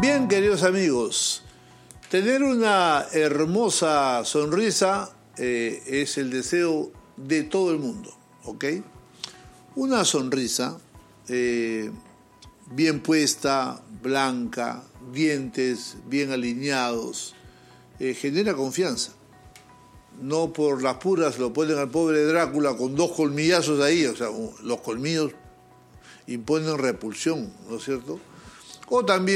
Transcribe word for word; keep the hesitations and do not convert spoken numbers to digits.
Bien, queridos amigos, tener una hermosa sonrisa eh, es el deseo de todo el mundo, ¿ok? Una sonrisa eh, bien puesta, blanca, dientes bien alineados, eh, genera confianza. No por las puras lo ponen al pobre Drácula con dos colmillazos ahí, o sea, los colmillos imponen repulsión, ¿no es cierto? O también